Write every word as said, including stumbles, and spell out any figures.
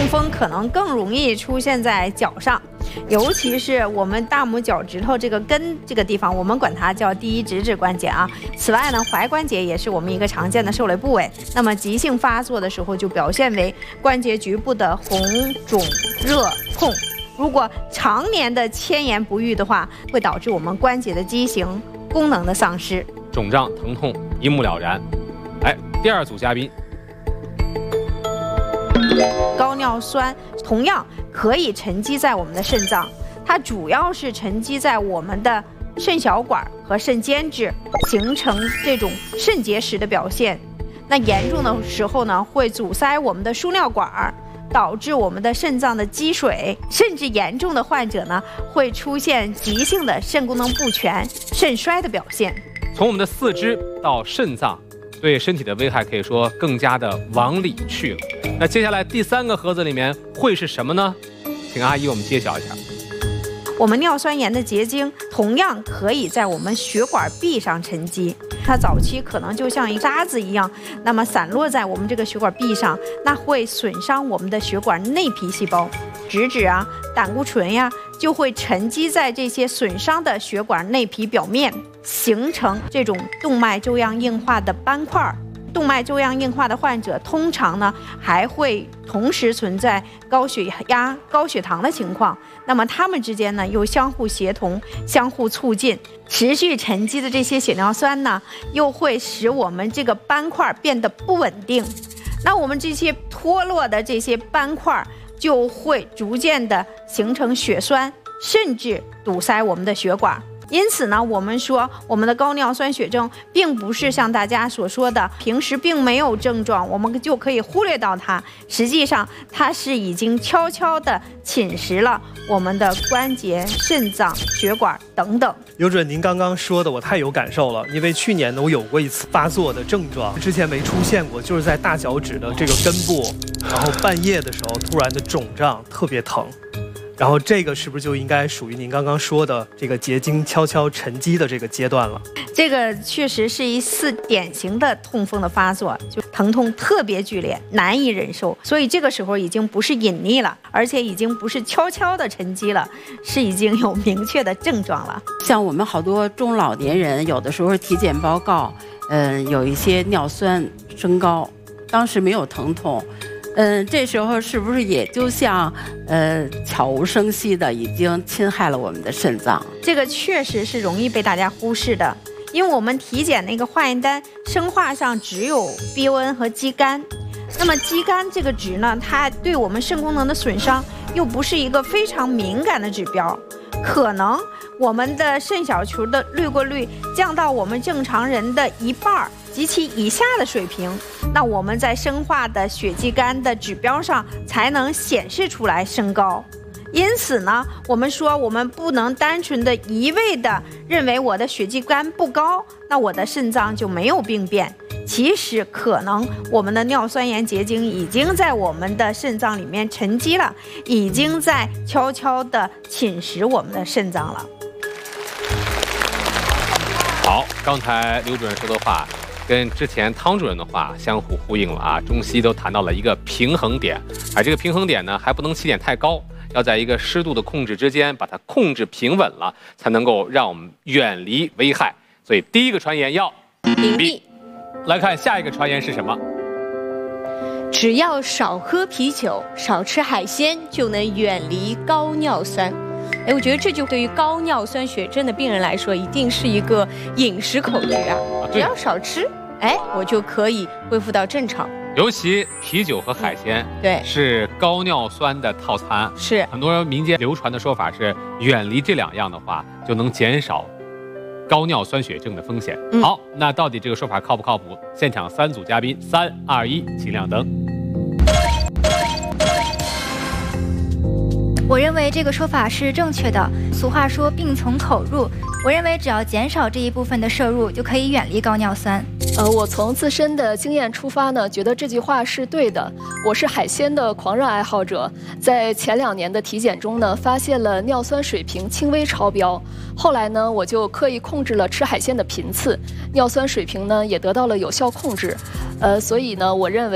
痛风可能更容易出现在脚上，尤其是我们大拇脚趾头这个根这个地方，我们管它叫第一直指关节啊。此外呢，踝关节也是我们一个常见的受累部位。那么急性发作的时候，就表现为关节局部的红、肿、热、痛。如果常年的牵延不愈的话，会导致我们关节的畸形、功能的丧失， 肿胀、疼痛一目了然。哎，第二组嘉宾。 高尿酸同样可以沉积在我们的肾脏，它主要是沉积在我们的肾小管和肾间质，形成这种肾结石的表现。那严重的时候呢，会阻塞我们的输尿管，导致我们的肾脏的积水，甚至严重的患者呢，会出现急性的肾功能不全、肾衰的表现。 从我们的四肢到肾脏，对身体的危害可以说更加的往里去了。那接下来第三个盒子里面会是什么呢？请阿姨我们揭晓一下。 我们尿酸盐的结晶同样可以在我们血管壁上沉积，它早期可能就像一渣子一样，那么散落在我们这个血管壁上，那会损伤我们的血管内皮细胞，脂质啊、胆固醇呀、啊，就会沉积在这些损伤的血管内皮表面，形成这种动脉粥样硬化的斑块。动脉粥样硬化的患者通常呢还会同时存在高血压、高血糖的情况，那么他们之间呢又相互协同、相互促进，持续沉积的这些血尿酸呢又会使我们这个斑块变得不稳定，那我们这些脱落的这些斑块就会逐渐的形成血栓，甚至堵塞我们的血管。因此呢，我们说我们的高尿酸血症并不是像大家所说的平时并没有症状，我们就可以忽略到它。实际上，它是已经悄悄地侵蚀了我们的关节、肾脏、血管等等。 刘主任，您刚刚说的我太有感受了，因为去年呢我有过一次发作的症状，之前没出现过，就是在大脚趾的这个根部，然后半夜的时候突然的肿胀，特别疼。然后这个是不是就应该属于您刚刚说的这个结晶悄悄沉积的这个阶段了？ 这个确实是一次典型的痛风的发作，就疼痛特别剧烈，难以忍受。所以这个时候已经不是隐匿了，而且已经不是悄悄的沉积了，是已经有明确的症状了。 像我们好多中老年人，有的时候体检报告，嗯、呃，有一些尿酸升高，当时没有疼痛。嗯，这时候是不是也就像呃悄无声息的已经侵害了我们的肾脏？ 这个确实是容易被大家忽视的，因为我们体检那个化验单生化上只有 B O N 和肌酐，那么肌酐这个值呢，它对我们肾功能的损伤又不是一个非常敏感的指标，可能我们的肾小球的滤过率降到我们正常人的一半及其以下的水平，那我们在生化的血肌酐的指标上才能显示出来升高。因此呢，我们说我们不能单纯的一味的认为我的血肌酐不高，那我的肾脏就没有病变。其实可能我们的尿酸盐结晶已经在我们的肾脏里面沉积了，已经在悄悄的侵蚀我们的肾脏了。 好，刚才刘主任说的话跟之前汤主任的话相互呼应了啊，中西都谈到了一个平衡点，而这个平衡点呢，还不能起点太高，要在一个适度的控制之间把它控制平稳了，才能够让我们远离危害。所以第一个传言要屏蔽。 来看下一个传言是什么？ 只要少喝啤酒、少吃海鲜，就能远离高尿酸。哎，我觉得这就对于高尿酸血症的病人来说，一定是一个饮食口诀啊！只要少吃，哎，我就可以恢复到正常。 尤其啤酒和海鲜， 对，是高尿酸的套餐。 是很多民间流传的说法是，远离这两样的话，就能减少高尿酸血症的风险。嗯、好，那到底这个说法靠不靠谱？现场三组嘉宾，三二一，请亮灯。 我认为这个说法是正确的。俗话说病从口入，我认为只要减少这一部分的摄入，就可以远离高尿酸。 呃，我从自身的经验出发呢，觉得这句话是对的。我是海鲜的狂热爱好者，在前两年的体检中呢，发现了尿酸水平轻微超标。后来呢，我就刻意控制了吃海鲜的频次，尿酸水平呢也得到了有效控制。呃，所以呢，我认为。